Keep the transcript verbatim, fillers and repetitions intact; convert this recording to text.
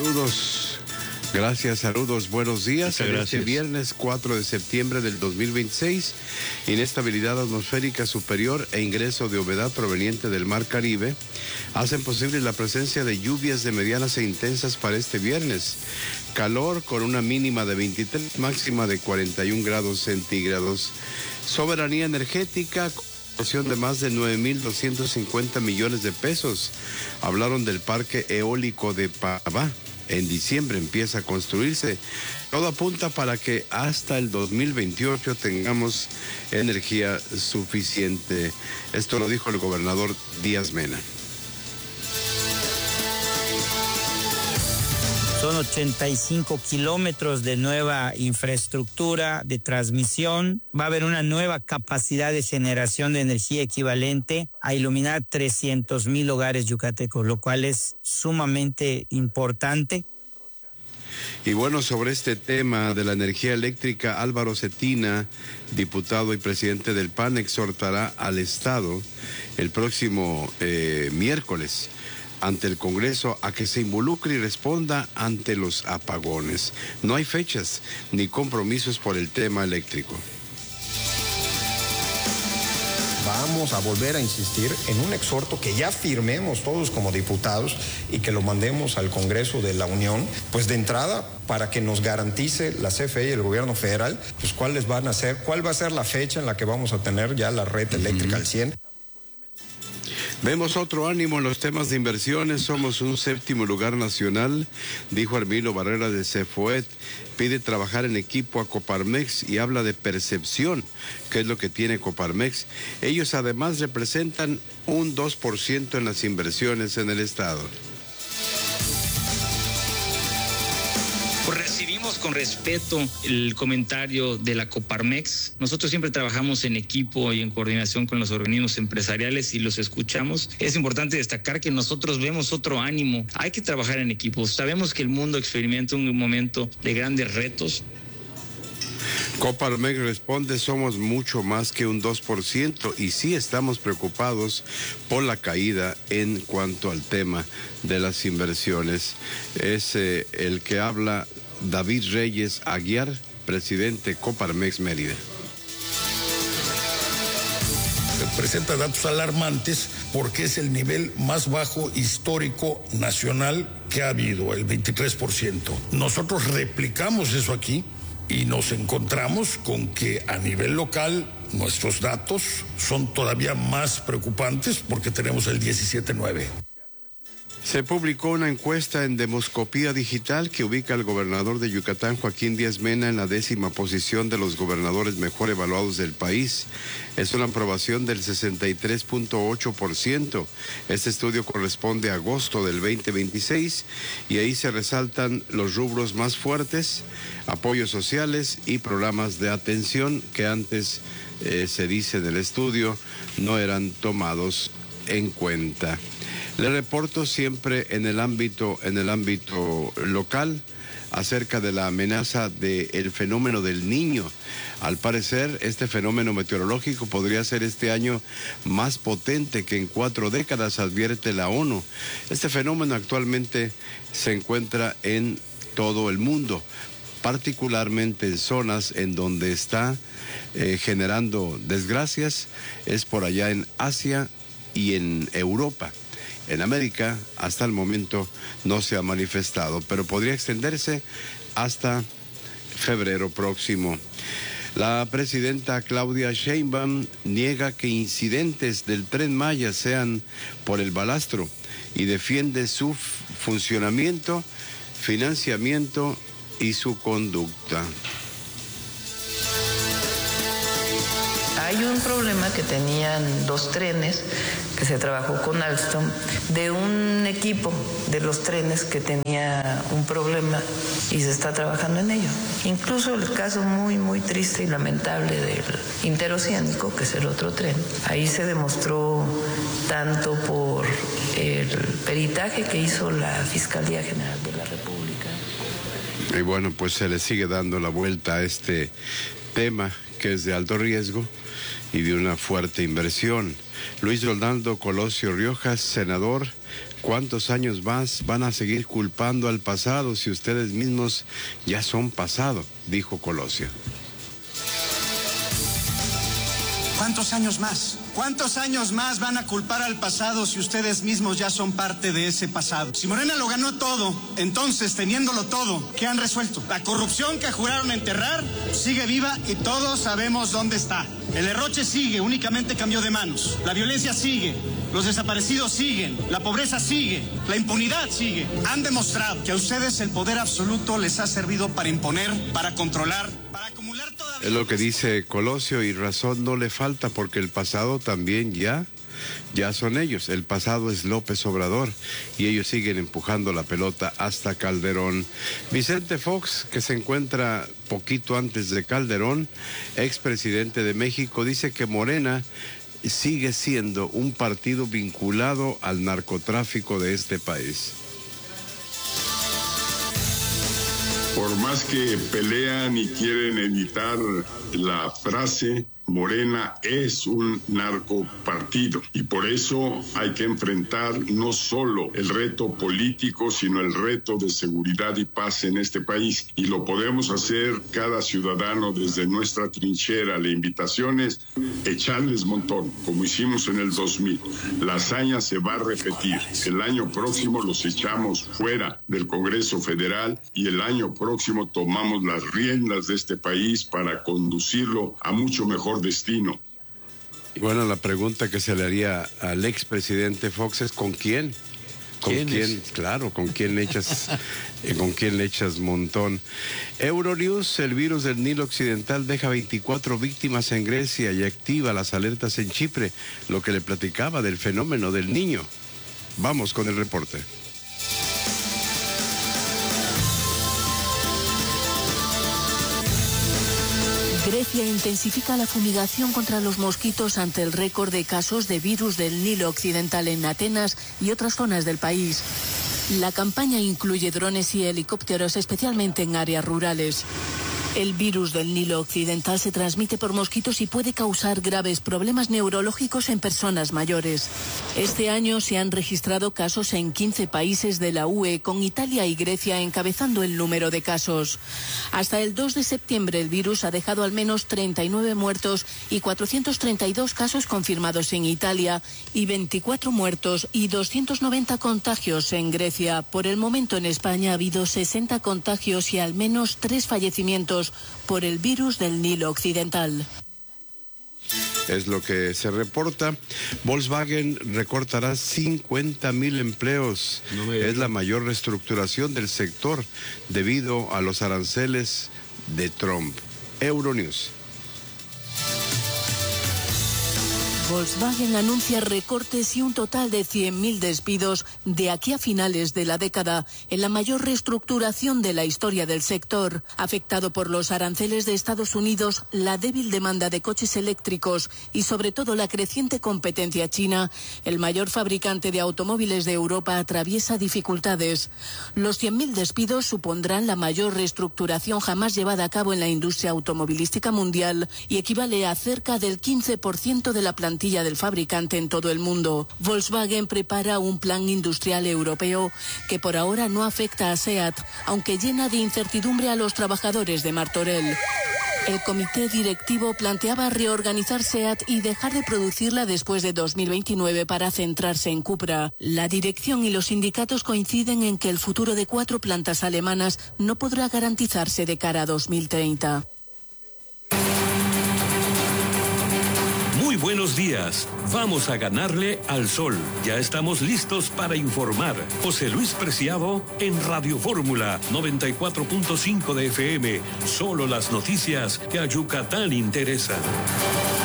Saludos, gracias, saludos, buenos días. En este viernes cuatro de septiembre del dos mil veintiséis, inestabilidad atmosférica superior e ingreso de humedad proveniente del Mar Caribe hacen posible la presencia de lluvias de medianas e intensas para este viernes. Calor con una mínima de veintitrés, máxima de cuarenta y un grados centígrados. Soberanía energética de más de nueve mil doscientos cincuenta millones de pesos. Hablaron del parque eólico de Pavá. En diciembre empieza a construirse. Todo apunta para que hasta el dos mil veintiocho tengamos energía suficiente. Esto lo dijo el gobernador Díaz Mena. Son ochenta y cinco kilómetros de nueva infraestructura de transmisión. Va a haber una nueva capacidad de generación de energía equivalente a iluminar trescientos mil hogares yucatecos, lo cual es sumamente importante. Y bueno, sobre este tema de la energía eléctrica, Álvaro Cetina, diputado y presidente del P A N, exhortará al Estado el próximo eh, miércoles ante el Congreso a que se involucre y responda ante los apagones. No hay fechas ni compromisos por el tema eléctrico. Vamos a volver a insistir en un exhorto que ya firmemos todos como diputados y que lo mandemos al Congreso de la Unión, pues de entrada para que nos garantice la C F E y el gobierno federal, pues cuáles van a ser, cuál va a ser la fecha en la que vamos a tener ya la red eléctrica al cien. Vemos otro ánimo en los temas de inversiones. Somos un séptimo lugar nacional, dijo Armilo Barrera de Cefoet. Pide trabajar en equipo a Coparmex y habla de percepción, que es lo que tiene Coparmex. Ellos además representan un dos por ciento en las inversiones en el estado. Pues recibimos con respeto el comentario de la Coparmex. Nosotros siempre trabajamos en equipo y en coordinación con los organismos empresariales y los escuchamos. Es importante destacar que nosotros vemos otro ánimo. Hay que trabajar en equipo. Sabemos que el mundo experimenta un momento de grandes retos. Coparmex responde, somos mucho más que un dos por ciento y sí estamos preocupados por la caída en cuanto al tema de las inversiones. Es eh, el que habla David Reyes Aguiar, presidente Coparmex Mérida. Presenta datos alarmantes porque es el nivel más bajo histórico nacional que ha habido, el veintitrés por ciento. Nosotros replicamos eso aquí y nos encontramos con que a nivel local nuestros datos son todavía más preocupantes porque tenemos el diecisiete nueve. Se publicó una encuesta en Demoscopía Digital que ubica al gobernador de Yucatán, Joaquín Díaz Mena, en la décima posición de los gobernadores mejor evaluados del país. Es una aprobación del sesenta y tres punto ocho por ciento. Este estudio corresponde a agosto del veinte veintiséis y ahí se resaltan los rubros más fuertes, apoyos sociales y programas de atención que antes, eh, se dice en el estudio, no eran tomados en cuenta. Le reporto siempre en el ámbito, en el ámbito local acerca de la amenaza del fenómeno del Niño. Al parecer, este fenómeno meteorológico podría ser este año más potente que en cuatro décadas, advierte la ONU. Este fenómeno actualmente se encuentra en todo el mundo, particularmente en zonas en donde está eh, generando desgracias, es por allá en Asia y en Europa. En América, hasta el momento, no se ha manifestado, pero podría extenderse hasta febrero próximo. La presidenta Claudia Sheinbaum niega que incidentes del Tren Maya sean por el balastro y defiende su funcionamiento, financiamiento y su conducta. Hay un problema que tenían dos trenes, que se trabajó con Alstom, de un equipo de los trenes que tenía un problema y se está trabajando en ello. Incluso el caso muy, muy triste y lamentable del interoceánico, que es el otro tren, ahí se demostró tanto por el peritaje que hizo la Fiscalía General de la República. Y bueno, pues se le sigue dando la vuelta a este tema que es de alto riesgo y de una fuerte inversión. Luis Rolando Colosio Riojas, senador, ¿Cuántos años más van a seguir culpando al pasado si ustedes mismos ya son pasado?, dijo Colosio. ¿Cuántos años más? ¿Cuántos años más van a culpar al pasado si ustedes mismos ya son parte de ese pasado? Si Morena lo ganó todo, entonces, teniéndolo todo, ¿qué han resuelto? La corrupción que juraron enterrar sigue viva y todos sabemos dónde está. El derroche sigue, únicamente cambió de manos. La violencia sigue, los desaparecidos siguen, la pobreza sigue, la impunidad sigue. Han demostrado que a ustedes el poder absoluto les ha servido para imponer, para controlar, para acumular toda... Es lo que dice Colosio, y razón no le falta, porque el pasado también ya, ya son ellos. El pasado es López Obrador y ellos siguen empujando la pelota hasta Calderón. Vicente Fox, que se encuentra poquito antes de Calderón, expresidente de México, dice que Morena sigue siendo un partido vinculado al narcotráfico de este país. Por más que pelean y quieren evitar la frase, Morena es un narcopartido y por eso hay que enfrentar no solo el reto político, sino el reto de seguridad y paz en este país. Y lo podemos hacer cada ciudadano desde nuestra trinchera. La invitación es echarles montón, como hicimos en el dos mil. La hazaña se va a repetir. El año próximo los echamos fuera del Congreso Federal y el año próximo tomamos las riendas de este país para conducirlo a mucho mejor destino. Bueno, la pregunta que se le haría al expresidente Fox es ¿con quién? ¿Con quién? quién claro, ¿con quién le echas, eh, con quién le echas montón? Euronews, el virus del Nilo Occidental deja veinticuatro víctimas en Grecia y activa las alertas en Chipre, lo que le platicaba del fenómeno del niño. Vamos con el reporte. Grecia intensifica la fumigación contra los mosquitos ante el récord de casos de virus del Nilo Occidental en Atenas y otras zonas del país. La campaña incluye drones y helicópteros, especialmente en áreas rurales. El virus del Nilo Occidental se transmite por mosquitos y puede causar graves problemas neurológicos en personas mayores. Este año se han registrado casos en quince países de la U E, con Italia y Grecia encabezando el número de casos. Hasta el dos de septiembre el virus ha dejado al menos treinta y nueve muertos y cuatrocientos treinta y dos casos confirmados en Italia y veinticuatro muertos y doscientos noventa contagios en Grecia. Por el momento en España ha habido sesenta contagios y al menos tres fallecimientos por el virus del Nilo Occidental. Es lo que se reporta. Volkswagen recortará cincuenta mil empleos. No me... Es la mayor reestructuración del sector debido a los aranceles de Trump. Euronews. Volkswagen anuncia recortes y un total de cien mil despidos de aquí a finales de la década, en la mayor reestructuración de la historia del sector. Afectado por los aranceles de Estados Unidos, la débil demanda de coches eléctricos y sobre todo la creciente competencia china, el mayor fabricante de automóviles de Europa atraviesa dificultades. Los cien mil despidos supondrán la mayor reestructuración jamás llevada a cabo en la industria automovilística mundial y equivale a cerca del quince por ciento de la plantilla del fabricante en todo el mundo. Volkswagen prepara un plan industrial europeo que por ahora no afecta a SEAT, aunque llena de incertidumbre a los trabajadores de Martorell. El comité directivo planteaba reorganizar SEAT y dejar de producirla después de dos mil veintinueve para centrarse en Cupra. La dirección y los sindicatos coinciden en que el futuro de cuatro plantas alemanas no podrá garantizarse de cara a dos mil treinta. Muy buenos días. Vamos a ganarle al sol. Ya estamos listos para informar. José Luis Preciado en Radio Fórmula noventa y cuatro punto cinco de F M. Solo las noticias que a Yucatán interesan.